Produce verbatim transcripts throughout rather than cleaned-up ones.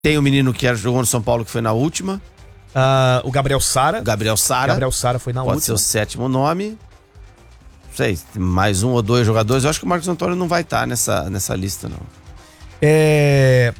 Tem o menino que jogou no São Paulo, que foi na última. Uh, o Gabriel Sara. Gabriel Sara. Gabriel Sara foi na Pode última. ser o sétimo nome. Não sei, mais um ou dois jogadores. Eu acho que o Marcos Antônio não vai estar nessa, nessa lista, não. É...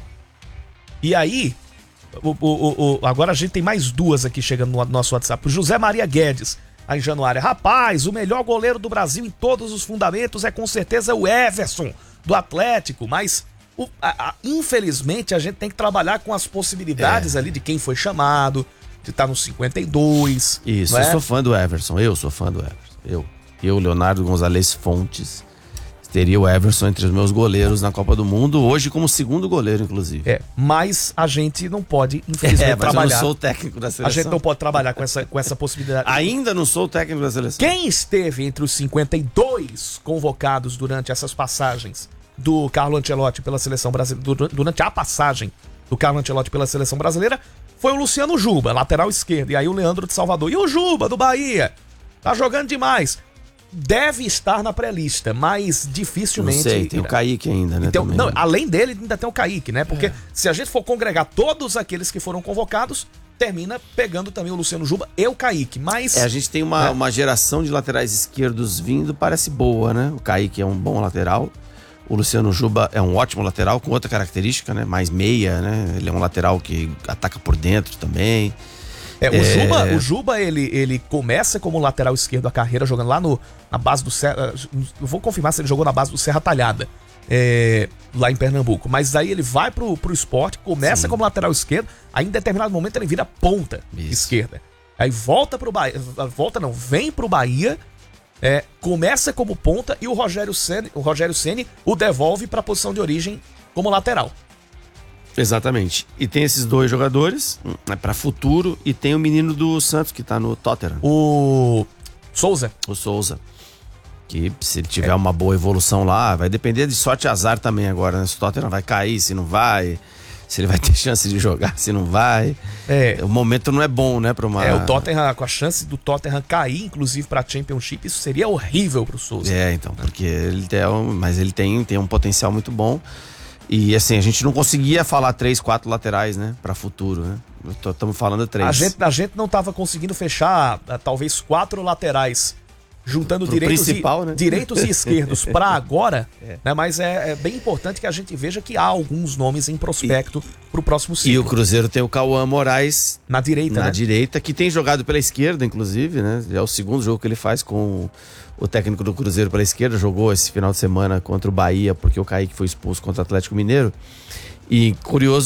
E aí, o, o, o, agora a gente tem mais duas aqui chegando no nosso WhatsApp. O José Maria Guedes, aí em Januária. Rapaz, o melhor goleiro do Brasil em todos os fundamentos é com certeza o Everson, do Atlético. Mas, o, a, a, infelizmente, a gente tem que trabalhar com as possibilidades é. ali de quem foi chamado, de estar no cinquenta e dois. Isso, é? eu sou fã do Everson. Eu sou fã do Everson. Eu. Eu, Leonardo Gonzalez Fontes, teria o Everson entre os meus goleiros na Copa do Mundo, hoje como segundo goleiro, inclusive. É, mas a gente não pode, infelizmente, é, mas trabalhar. Eu não sou o técnico da seleção. A gente não pode trabalhar com essa, com essa possibilidade. Ainda não sou o técnico da seleção. Quem esteve entre os cinquenta e dois convocados durante essas passagens do Carlo Ancelotti pela seleção brasileira, durante a passagem do Carlo Ancelotti pela seleção brasileira, foi o Luciano Juba, lateral esquerdo, e aí o Leandro de Salvador. E o Juba, do Bahia? Tá jogando demais. Deve estar na pré-lista, mas dificilmente... Não sei, tem o Kaique ainda, né? Então, não, além dele, ainda tem o Kaique, né? Porque é. se a gente for congregar todos aqueles que foram convocados, termina pegando também o Luciano Juba e o Kaique, mas... É, a gente tem uma, é. uma geração de laterais esquerdos vindo, parece boa, né? O Kaique é um bom lateral, o Luciano Juba é um ótimo lateral, com outra característica, né? Mais meia, né? Ele é um lateral que ataca por dentro também... É, o, é... Juba, o Juba, ele, ele começa como lateral esquerdo a carreira, jogando lá no, na base do Serra... Eu vou confirmar se ele jogou na base do Serra Talhada, é, lá em Pernambuco. Mas aí ele vai pro, pro esporte, começa Sim. como lateral esquerdo, aí em determinado momento ele vira ponta Isso. esquerda. Aí volta pro Bahia... Volta não, vem pro Bahia, é, começa como ponta e o Rogério Ceni, o Rogério Ceni o devolve pra posição de origem como lateral. Exatamente. E tem esses dois jogadores é para futuro e tem o menino do Santos que tá no Tottenham. O Souza. O Souza. Que se ele tiver é. uma boa evolução lá, vai depender de sorte e azar também agora, né? Se o Tottenham vai cair, se não vai, se ele vai ter chance de jogar, se não vai. É. O momento não é bom, né, para uma... É, o Tottenham, com a chance do Tottenham cair, inclusive pra Championship, isso seria horrível pro Souza. É, então, porque ele tem, mas ele tem, tem um potencial muito bom. E assim, a gente não conseguia falar três, quatro laterais, né? Pra futuro, né? Estamos falando três. A gente, a gente não tava conseguindo fechar talvez quatro laterais, juntando direitos e, né? direitos e esquerdos pra agora, é. né? Mas é, é bem importante que a gente veja que há alguns nomes em prospecto e, pro próximo ciclo. E o Cruzeiro tem o Cauã Moraes na direita, na né? direita, que tem jogado pela esquerda, inclusive, né? É o segundo jogo que ele faz com o técnico do Cruzeiro pela esquerda, jogou esse final de semana contra o Bahia, porque o Kaique foi expulso contra o Atlético Mineiro. E curioso